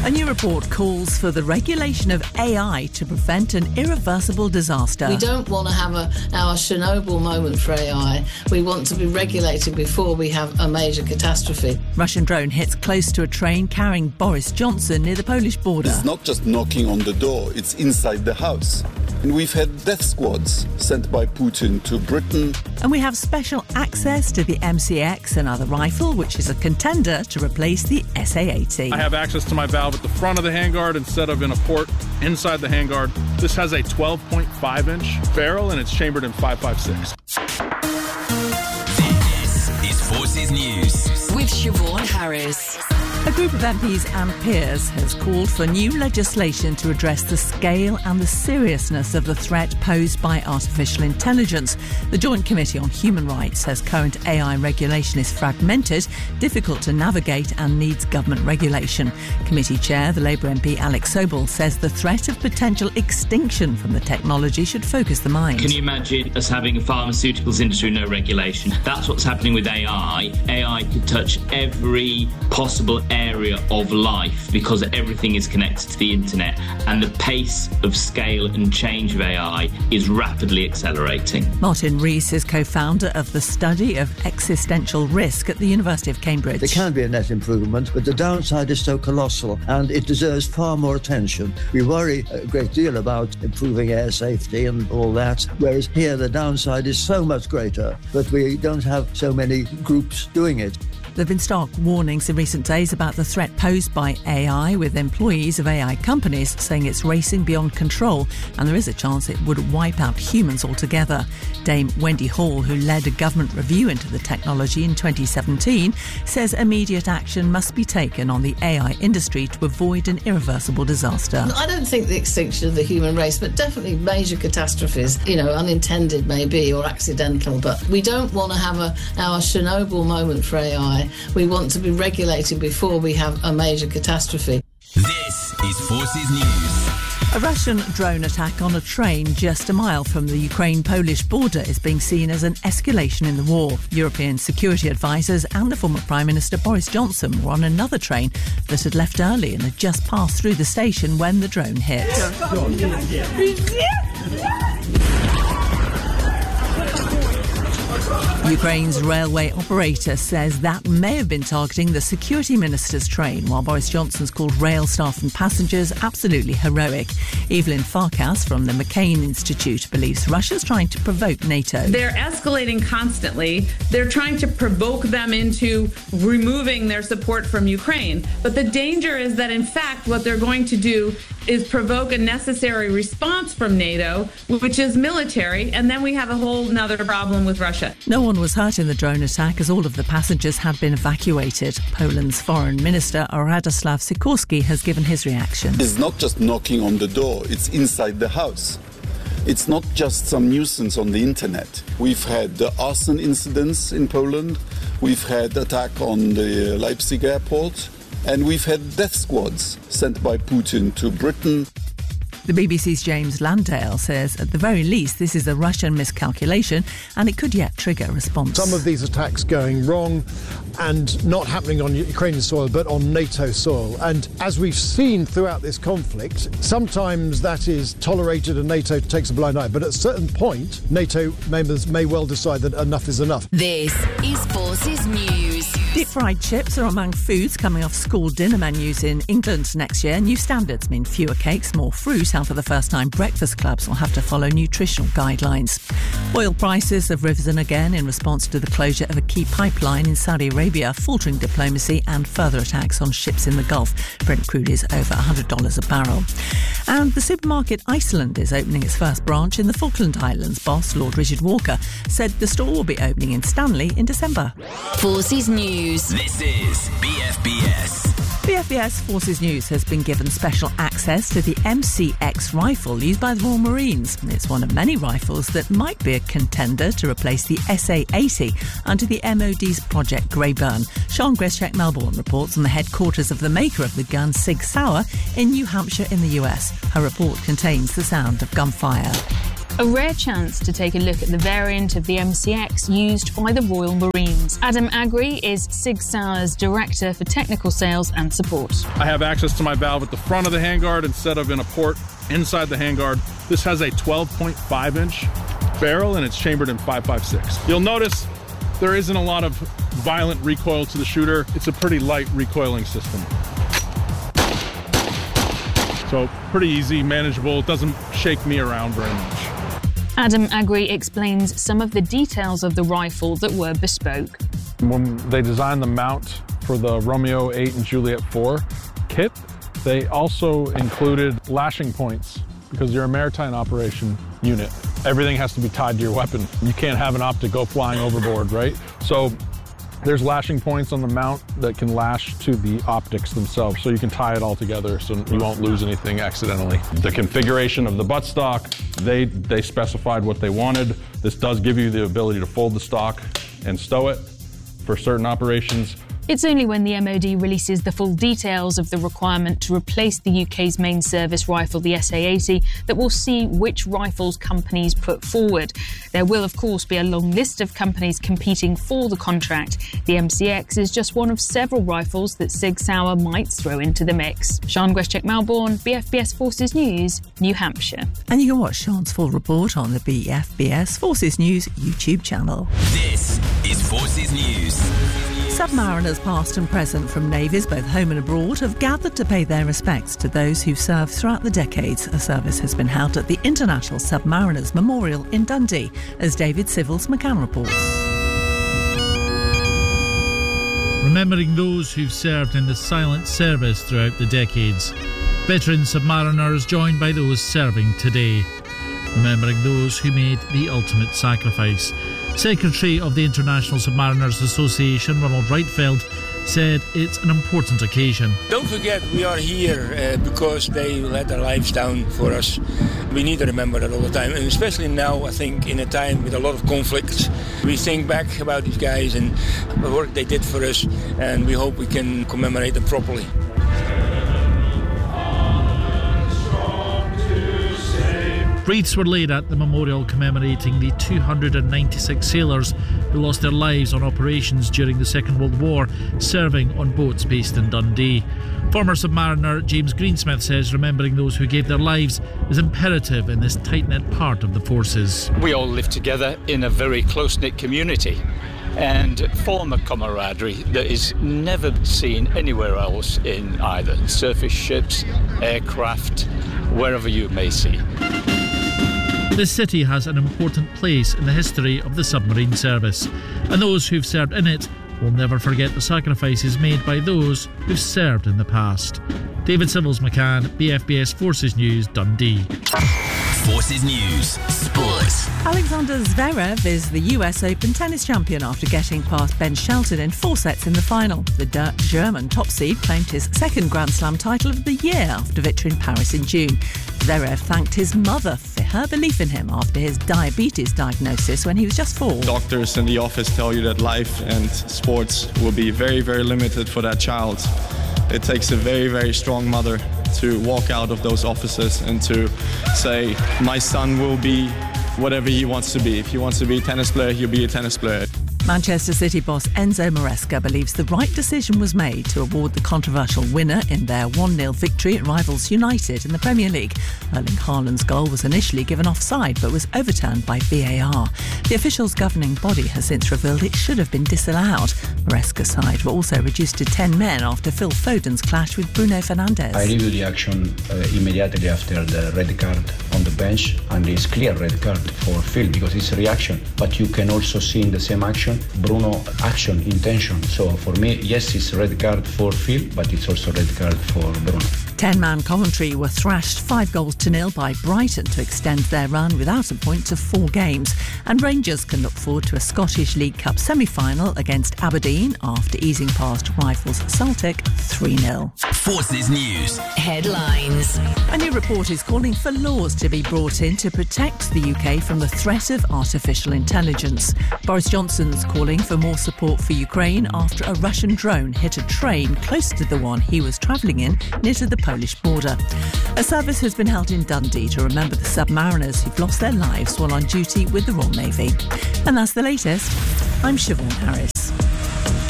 A new report calls for the regulation of AI to prevent an irreversible disaster. We don't want to have our Chernobyl moment for AI. We want to be regulated before we have a major catastrophe. Russian drone hits close to a train carrying Boris Johnson near the Polish border. It's not just knocking on the door, it's inside the house. And we've had death squads sent by Putin to Britain. And we have special access to the MCX, another rifle, which is a contender to replace the SA-80. I have access to my valve at the front of the handguard instead of in a port inside the handguard. This has a 12.5-inch barrel and it's chambered in 5.56. This is Forces News with Siobhan Harris. A group of MPs and peers has called for new legislation to address the scale and the seriousness of the threat posed by artificial intelligence. The Joint Committee on Human Rights says current AI regulation is fragmented, difficult to navigate and needs government regulation. Committee Chair, the Labour MP Alex Sobel, says the threat of potential extinction from the technology should focus the mind. Can you imagine us having a pharmaceuticals industry with no regulation? That's what's happening with AI. AI could touch every possible area of life because everything is connected to the internet, and the pace of scale and change of AI is rapidly accelerating. Martin Rees is co-founder of the study of existential risk at the University of Cambridge. There can be a net improvement, but the downside is so colossal and it deserves far more attention. We worry a great deal about improving air safety and all that, whereas here the downside is so much greater, but we don't have so many groups doing it. There have been stark warnings in recent days about the threat posed by AI, with employees of AI companies saying it's racing beyond control and there is a chance it would wipe out humans altogether. Dame Wendy Hall, who led a government review into the technology in 2017, says immediate action must be taken on the AI industry to avoid an irreversible disaster. I don't think the extinction of the human race, but definitely major catastrophes, unintended maybe or accidental, but we don't want to have our Chernobyl moment for AI. We want to be regulated before we have a major catastrophe. This is Forces News. A Russian drone attack on a train just a mile from the Ukraine-Polish border is being seen as an escalation in the war. European security advisers and the former Prime Minister Boris Johnson were on another train that had left early and had just passed through the station when the drone hit. Ukraine's railway operator says that may have been targeting the security minister's train, while Boris Johnson's called rail staff and passengers absolutely heroic. Evelyn Farkas from the McCain Institute believes Russia's trying to provoke NATO. They're escalating constantly. They're trying to provoke them into removing their support from Ukraine. But the danger is that, in fact, what they're going to do is provoke a necessary response from NATO, which is military, and then we have a whole nother problem with Russia. No one was hurt in the drone attack as all of the passengers had been evacuated. Poland's Foreign Minister Radoslaw Sikorski has given his reaction. It's not just knocking on the door, it's inside the house. It's not just some nuisance on the internet. We've had the arson incidents in Poland, we've had attack on the Leipzig airport, and we've had death squads sent by Putin to Britain. The BBC's James Landale says at the very least this is a Russian miscalculation and it could yet trigger a response. Some of these attacks going wrong and not happening on Ukrainian soil but on NATO soil. And as we've seen throughout this conflict, sometimes that is tolerated and NATO takes a blind eye. But at a certain point, NATO members may well decide that enough is enough. This is Forces News. Deep fried chips are among foods coming off school dinner menus in England next year. New standards mean fewer cakes, more fruit, and for the first time breakfast clubs will have to follow nutritional guidelines. Oil prices have risen again in response to the closure of a key pipeline in Saudi Arabia, faltering diplomacy and further attacks on ships in the Gulf. Brent crude is over $100 a barrel. And the supermarket Iceland is opening its first branch in the Falkland Islands. Boss Lord Richard Walker said the store will be opening in Stanley in December. Forces News. This is BFBS. BFBS Forces News has been given special access to the MCX rifle used by the Royal Marines. It's one of many rifles that might be a contender to replace the SA-80 under the MOD's Project Greyburn. Sean Greschek Melbourne reports on the headquarters of the maker of the gun, Sig Sauer, in New Hampshire in the US. Her report contains the sound of gunfire. A rare chance to take a look at the variant of the MCX used by the Royal Marines. Adam Agri is Sig Sauer's Director for Technical Sales and Support. I have access to my valve at the front of the handguard instead of in a port inside the handguard. This has a 12.5-inch barrel and it's chambered in 5.56. You'll notice there isn't a lot of violent recoil to the shooter. It's a pretty light recoiling system. So pretty easy, manageable. It doesn't shake me around very much. Adam Agri explains some of the details of the rifle that were bespoke. When they designed the mount for the Romeo 8 and Juliet 4 kit, they also included lashing points because you're a maritime operation unit. Everything has to be tied to your weapon. You can't have an optic go flying overboard, right? So there's lashing points on the mount that can lash to the optics themselves, so you can tie it all together so you won't lose anything accidentally. The configuration of the buttstock, they specified what they wanted. This does give you the ability to fold the stock and stow it for certain operations. It's only when the MOD releases the full details of the requirement to replace the UK's main service rifle, the SA-80, that we'll see which rifles companies put forward. There will, of course, be a long list of companies competing for the contract. The MCX is just one of several rifles that Sig Sauer might throw into the mix. Sian Gweszczak-Malborn, BFBS Forces News, New Hampshire. And you can watch Sian's full report on the BFBS Forces News YouTube channel. This is Forces News. Submariners past and present from navies both home and abroad have gathered to pay their respects to those who've served throughout the decades. A service has been held at the International Submariners Memorial in Dundee, as David Civils McCann reports. Remembering those who've served in the silent service throughout the decades. Veteran submariners joined by those serving today. Remembering those who made the ultimate sacrifice. Secretary of the International Submariners Association, Ronald Reitfeld, said it's an important occasion. Don't forget we are here because they let their lives down for us. We need to remember that all the time, and especially now, I think, in a time with a lot of conflicts. We think back about these guys and the work they did for us, and we hope we can commemorate them properly. Wreaths were laid at the memorial commemorating the 296 sailors who lost their lives on operations during the Second World War, serving on boats based in Dundee. Former submariner James Greensmith says remembering those who gave their lives is imperative in this tight-knit part of the forces. We all live together in a very close-knit community and form a camaraderie that is never seen anywhere else in either surface ships, aircraft, wherever you may see. This city has an important place in the history of the submarine service, and those who've served in it will never forget the sacrifices made by those who've served in the past. David Civils McCann, BFBS Forces News, Dundee. Forces News, Sports. Alexander Zverev is the US Open tennis champion after getting past Ben Shelton in 4 sets in the final. The German top seed claimed his second Grand Slam title of the year after victory in Paris in June. Zverev thanked his mother for her belief in him after his diabetes diagnosis when he was just 4. Doctors in the office tell you that life and sports will be very, very limited for that child. It takes a very, very strong mother to walk out of those offices and to say, my son will be whatever he wants to be. If he wants to be a tennis player, he'll be a tennis player. Manchester City boss Enzo Maresca believes the right decision was made to award the controversial winner in their 1-0 victory at rivals United in the Premier League. Erling Haaland's goal was initially given offside but was overturned by VAR. The officials' governing body has since revealed it should have been disallowed. Maresca's side were also reduced to 10 men after Phil Foden's clash with Bruno Fernandes. I reviewed the action immediately after the red card on the bench, and it's clear red card for Phil because it's a reaction. But you can also see in the same action Bruno action, intention. So for me, yes, it's a red card for Phil, but it's also a red card for Bruno. 10-man Coventry were thrashed 5-0 by Brighton to extend their run without a point to 4 games. And Rangers can look forward to a Scottish League Cup semi-final against Aberdeen after easing past rivals Celtic 3-0. Forces News. Headlines. A new report is calling for laws to be brought in to protect the UK from the threat of artificial intelligence. Boris Johnson's calling for more support for Ukraine after a Russian drone hit a train close to the one he was travelling in near to the Polish border. A service has been held in Dundee to remember the submariners who've lost their lives while on duty with the Royal Navy. And that's the latest. I'm Siobhan Harris.